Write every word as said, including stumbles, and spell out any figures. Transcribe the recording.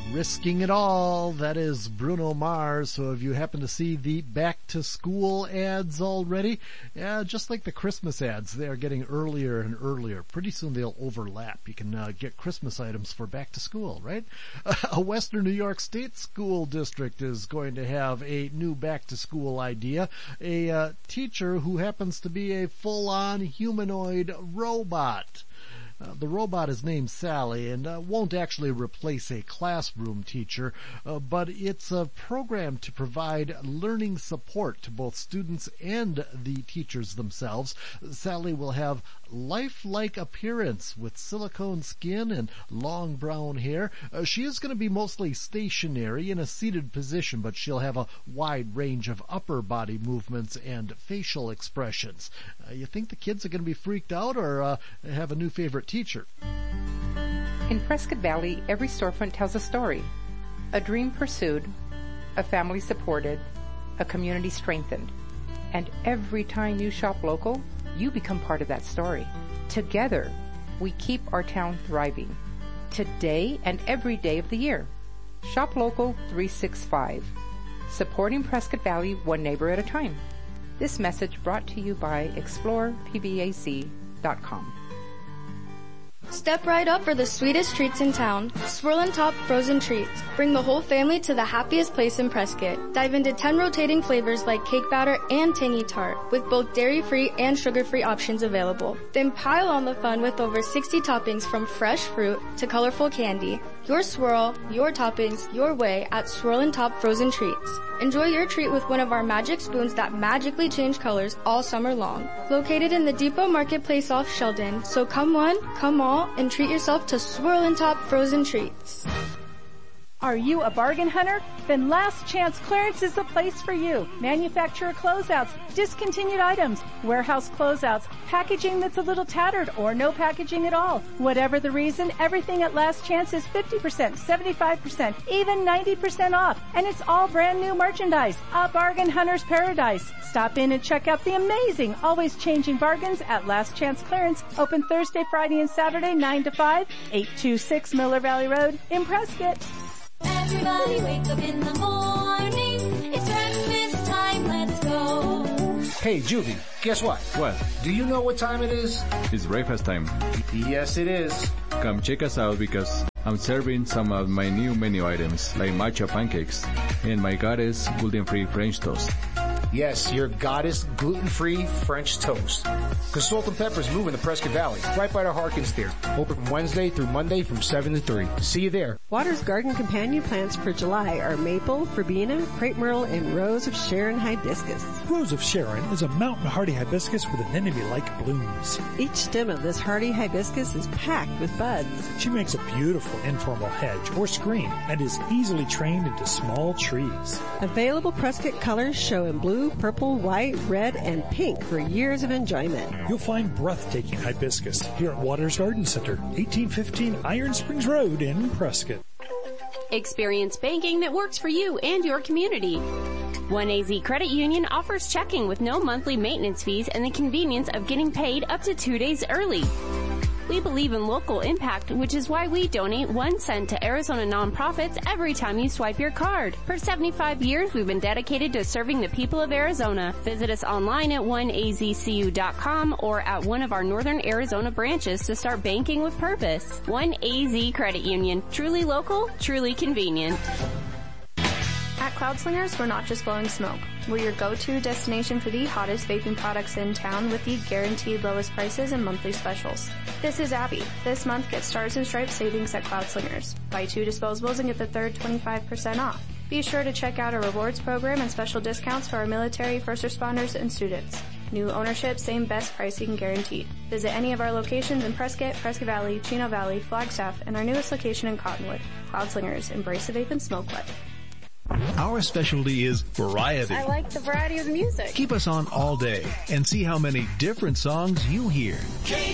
Risking It All, that is Bruno Mars. So have you happened to see the back to school ads already? Yeah, just like the Christmas ads, they are getting earlier and earlier. Pretty soon they'll overlap. You can uh, get Christmas items for back to school, right? A Western New York State school district is going to have a new back to school idea. A uh, teacher who happens to be a full-on humanoid robot. Uh, the robot is named Sally and uh, won't actually replace a classroom teacher, uh, but it's a program to provide learning support to both students and the teachers themselves. Sally will have lifelike appearance with silicone skin and long brown hair. Uh, she is going to be mostly stationary in a seated position, but she'll have a wide range of upper body movements and facial expressions. Uh, you think the kids are going to be freaked out or uh, have a new favorite teacher? In Prescott Valley, every storefront tells a story. A dream pursued, a family supported, a community strengthened. And every time you shop local, you become part of that story. Together, we keep our town thriving. Today and every day of the year. Shop local three sixty-five. Supporting Prescott Valley one neighbor at a time. This message brought to you by explore p b a c dot com. Step right up for the sweetest treats in town. Swirlin' Top Frozen Treats. Bring the whole family to the happiest place in Prescott. Dive into ten rotating flavors like cake batter and tangy tart, with both dairy-free and sugar-free options available. Then pile on the fun with over sixty toppings from fresh fruit to colorful candy. Your swirl, your toppings, your way at Swirlin' Top Frozen Treats. Enjoy your treat with one of our magic spoons that magically change colors all summer long. Located in the Depot Marketplace off Sheldon, so come one, come all, and treat yourself to Swirlin' Top Frozen Treats. Are you a bargain hunter? Then Last Chance Clearance is the place for you. Manufacturer closeouts, discontinued items, warehouse closeouts, packaging that's a little tattered or no packaging at all. Whatever the reason, everything at Last Chance is fifty percent, seventy-five percent, even ninety percent off. And it's all brand new merchandise. A bargain hunter's paradise. Stop in and check out the amazing, always changing bargains at Last Chance Clearance. Open Thursday, Friday, and Saturday, nine to five, eight two six Miller Valley Road in Prescott. Everybody wake up in the morning. It's breakfast time, let's go. Hey, Juvie, guess what? What? Do you know what time it is? It's breakfast time. Yes, it is. Come check us out because I'm serving some of my new menu items like matcha pancakes and my goddess gluten-free French toast. Yes, your goddess gluten-free French toast. Because Salt and Pepper's moving to Prescott Valley, right by the Harkins Theater. Open Wednesday through Monday from seven to three. See you there. Waters Garden companion plants for July are maple, verbena, crepe myrtle, and rose of Sharon hibiscus. Rose of Sharon is a mountain hardy hibiscus with anemone-like blooms. Each stem of this hardy hibiscus is packed with buds. She makes a beautiful informal hedge or screen and is easily trained into small trees. Available Prescott colors show in blue, purple, white, red, and pink for years of enjoyment. You'll find breathtaking hibiscus here at Waters Garden Center, eighteen fifteen Iron Springs Road in Prescott. Experience banking that works for you and your community. one A Z Credit Union offers checking with no monthly maintenance fees and the convenience of getting paid up to two days early. We believe in local impact, which is why we donate one cent to Arizona nonprofits every time you swipe your card. For seventy-five years, we've been dedicated to serving the people of Arizona. Visit us online at one a z c u dot com or at one of our Northern Arizona branches to start banking with purpose. one A Z Credit Union. Truly local, truly convenient. At Cloud Slingers, we're not just blowing smoke. We're your go-to destination for the hottest vaping products in town with the guaranteed lowest prices and monthly specials. This is Abby. This month, get Stars and Stripes savings at Cloud Slingers. Buy two disposables and get the third twenty-five percent off. Be sure to check out our rewards program and special discounts for our military, first responders, and students. New ownership, same best pricing guaranteed. Visit any of our locations in Prescott, Prescott Valley, Chino Valley, Flagstaff, and our newest location in Cottonwood. Cloud Slingers. Embrace the vape and smoke life. Our specialty is variety. I like the variety of the music. Keep us on all day and see how many different songs you hear. K